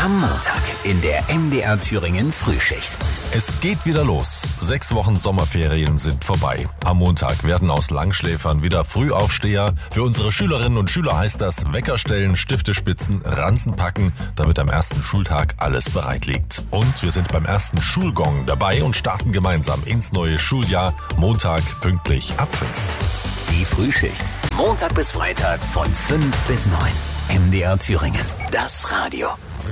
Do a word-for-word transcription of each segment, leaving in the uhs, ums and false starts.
Am Montag in der M D R Thüringen Frühschicht. Es geht wieder los. Sechs Wochen Sommerferien sind vorbei. Am Montag werden aus Langschläfern wieder Frühaufsteher. Für unsere Schülerinnen und Schüler heißt das Wecker stellen, Stifte spitzen, Ranzen packen, damit am ersten Schultag alles bereit liegt. Und wir sind beim ersten Schulgong dabei und starten gemeinsam ins neue Schuljahr. Montag pünktlich ab fünf. Die Frühschicht. Montag bis Freitag von fünf bis neun. M D R Thüringen. Das Radio.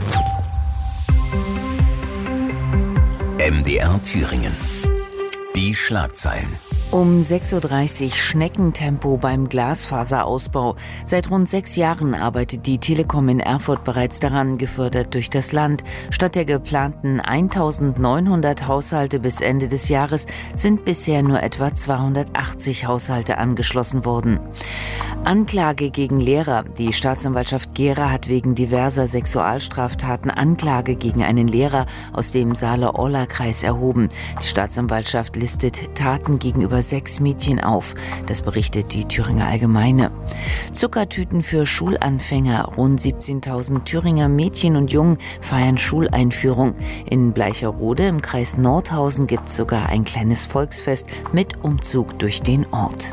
M D R Thüringen. Die Schlagzeilen. Um sechs Uhr dreißig Schneckentempo beim Glasfaserausbau. Seit rund sechs Jahren arbeitet die Telekom in Erfurt bereits daran, gefördert durch das Land. Statt der geplanten eintausendneunhundert Haushalte bis Ende des Jahres sind bisher nur etwa zweihundertachtzig Haushalte angeschlossen worden. Anklage gegen Lehrer. Die Staatsanwaltschaft Gera hat wegen diverser Sexualstraftaten Anklage gegen einen Lehrer aus dem Saale-Orla-Kreis erhoben. Die Staatsanwaltschaft listet Taten gegenüber sechs Mädchen auf. Das berichtet die Thüringer Allgemeine. Zuckertüten für Schulanfänger. Rund siebzehntausend Thüringer Mädchen und Jungen feiern Schuleinführung. In Bleicherode im Kreis Nordhausen gibt es sogar ein kleines Volksfest mit Umzug durch den Ort.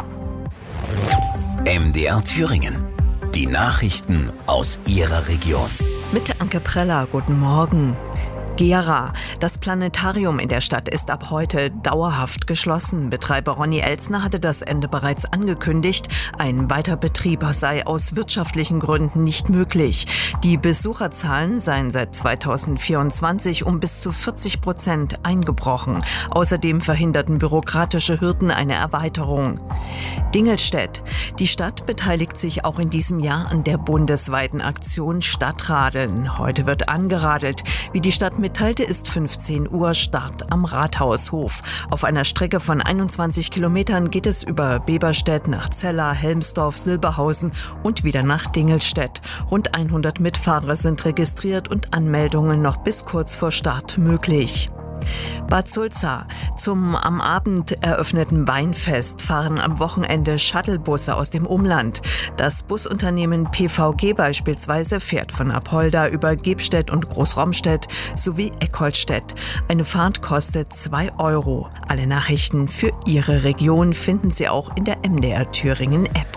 M D R Thüringen. Die Nachrichten aus Ihrer Region. Mit Anke Preller, guten Morgen. Gera. Das Planetarium in der Stadt ist ab heute dauerhaft geschlossen. Betreiber Ronny Elsner hatte das Ende bereits angekündigt. Ein Weiterbetrieb sei aus wirtschaftlichen Gründen nicht möglich. Die Besucherzahlen seien seit zweitausendvierundzwanzig um bis zu vierzig Prozent eingebrochen. Außerdem verhinderten bürokratische Hürden eine Erweiterung. Dingelstädt. Die Stadt beteiligt sich auch in diesem Jahr an der bundesweiten Aktion Stadtradeln. Heute wird angeradelt. Wie die Stadt mitteilte, ist fünfzehn Uhr Start am Rathaushof. Auf einer Strecke von einundzwanzig Kilometern geht es über Beberstedt nach Zella, Helmsdorf, Silberhausen und wieder nach Dingelstädt. Rund hundert Mitfahrer sind registriert und Anmeldungen noch bis kurz vor Start möglich. Bad Sulza. Zum am Abend eröffneten Weinfest fahren am Wochenende Shuttlebusse aus dem Umland. Das Busunternehmen P V G beispielsweise fährt von Apolda über Gebstedt und Großromstedt sowie Eckholtstedt. Eine Fahrt kostet zwei Euro. Alle Nachrichten für Ihre Region finden Sie auch in der M D R Thüringen App.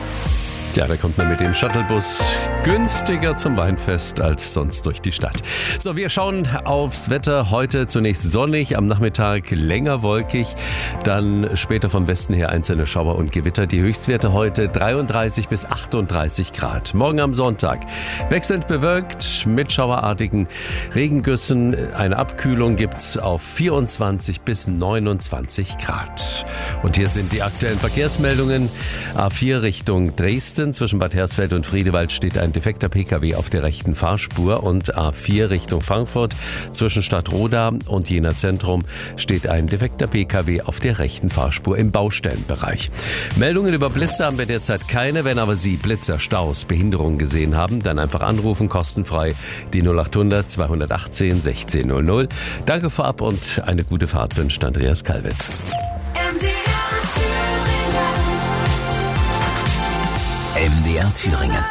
Ja, da kommt man mit dem Shuttlebus günstiger zum Weinfest als sonst durch die Stadt. So, wir schauen aufs Wetter. Heute zunächst sonnig, am Nachmittag länger wolkig, dann später vom Westen her einzelne Schauer und Gewitter. Die Höchstwerte heute dreiunddreißig bis achtunddreißig Grad. Morgen am Sonntag wechselnd bewölkt mit schauerartigen Regengüssen. Eine Abkühlung gibt's auf vierundzwanzig bis neunundzwanzig Grad. Und hier sind die aktuellen Verkehrsmeldungen. A vier Richtung Dresden. Zwischen Bad Hersfeld und Friedewald steht ein defekter Pkw auf der rechten Fahrspur und A vier Richtung Frankfurt. Zwischen Stadtroda und Jena Zentrum steht ein defekter Pkw auf der rechten Fahrspur im Baustellenbereich. Meldungen über Blitze haben wir derzeit keine. Wenn aber Sie Blitzer, Staus, Behinderungen gesehen haben, dann einfach anrufen, kostenfrei die null achthundert zweihundertachtzehn sechzehn null null. Danke vorab und eine gute Fahrt wünscht Andreas Kalwitz. M D R Thüringen.